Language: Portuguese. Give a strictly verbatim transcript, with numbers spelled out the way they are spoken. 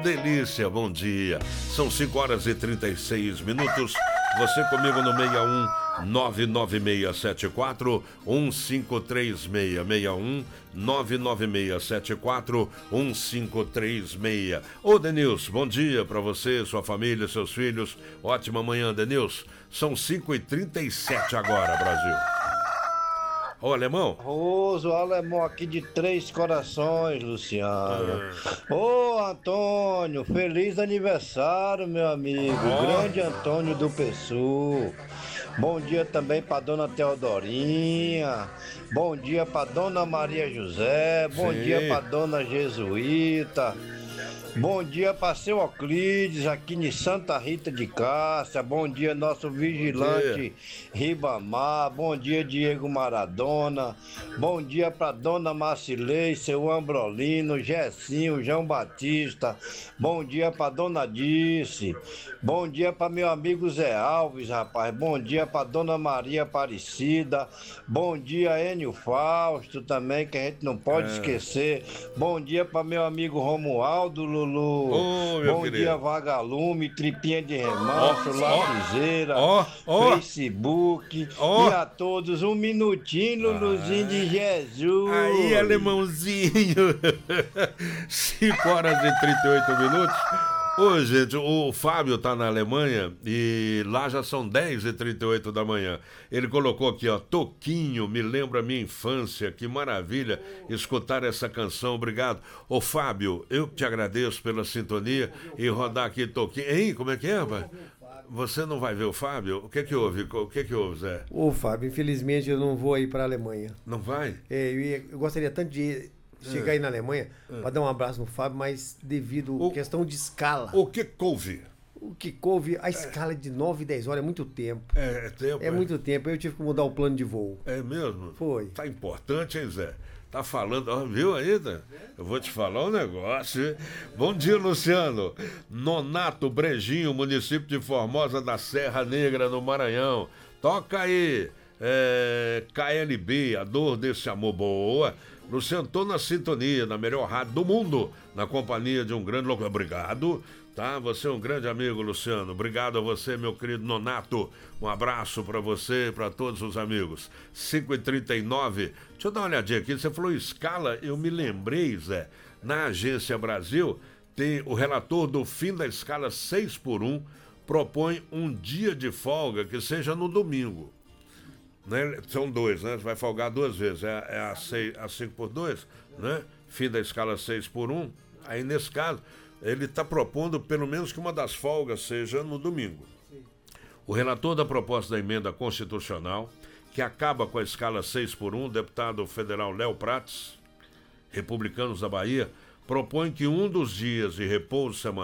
delícia, bom dia. São cinco horas e trinta e seis minutos. Você comigo no seis um nove nove seis sete quatro um cinco três seis. seis um nove nove seis sete quatro um cinco três seis. Ô Denilson, bom dia pra você, sua família, seus filhos. Ótima manhã, Denilson. São cinco e trinta e sete agora, Brasil. Ô, Alemão. Roso, Alemão aqui de Três Corações, Luciano. Ah. Ô, Antônio, feliz aniversário, meu amigo. Oh. Grande Antônio do Pessoa. Bom dia também pra dona Teodorinha. Bom dia pra dona Maria José. Bom Sim. dia pra dona Jesuíta. Bom dia para seu Euclides, aqui em Santa Rita de Cássia. Bom dia, nosso vigilante Ribamar. Bom dia, Diego Maradona. Bom dia para dona Marcilei, seu Ambrolino, Gessinho, João Batista. Bom dia para dona Dice. Bom dia para meu amigo Zé Alves, rapaz. Bom dia para dona Maria Aparecida. Bom dia, Enio Fausto também, que a gente não pode é. esquecer. Bom dia para meu amigo Romualdo Lulu. Oh, bom querido. Dia, Vagalume, Tripinha de Remanso, oh, Lapiseira, oh, oh, Facebook oh. E a todos um minutinho, Luluzinho ah. de Jesus. Aí, alemãozinho. cinco horas e trinta e oito minutos. Ô, gente, o Fábio tá na Alemanha e lá já são dez e trinta e oito da manhã. Ele colocou aqui, ó, Toquinho, me lembra a minha infância, que maravilha escutar essa canção, obrigado. Ô, Fábio, eu te agradeço pela sintonia e rodar aqui Toquinho. Hein, como é que é, rapaz? Você não vai ver o Fábio? O que que houve? O que que houve, Zé? Ô, Fábio, infelizmente eu não vou aí pra Alemanha. Não vai? É, eu, ia, eu gostaria tanto de ir. Chegar é. aí na Alemanha é. para dar um abraço no Fábio, mas devido à questão de escala. O que couve? O que couve, a é. escala de nove, dez horas é muito tempo. É, é tempo. É, é muito tempo. Eu tive que mudar o plano de voo. É mesmo? Foi. Tá importante, hein, Zé? Tá falando, ó, viu aí, né? Eu vou te falar um negócio, hein? Bom dia, Luciano. Nonato Brejinho, município de Formosa da Serra Negra, no Maranhão. Toca aí. É, K L B, a dor desse amor, boa. Luciano, tô na sintonia, na melhor rádio do mundo, na companhia de um grande louco. Obrigado, tá? Você é um grande amigo, Luciano. Obrigado a você, meu querido Nonato. Um abraço pra você e pra todos os amigos. cinco e trinta e nove. Deixa eu dar uma olhadinha aqui. Você falou escala, eu me lembrei, Zé. Na Agência Brasil, tem o relator do fim da escala seis por um, propõe um dia de folga que seja no domingo. Né? São dois, né? Você vai folgar duas vezes. É, é a, seis, a cinco por dois, né? Fim da escala seis por um. Aí, nesse caso, ele está propondo pelo menos que uma das folgas seja no domingo. Sim. O relator da proposta da emenda constitucional, que acaba com a escala seis por um, deputado federal Léo Prates, republicanos da Bahia, propõe que um dos dias de repouso semanal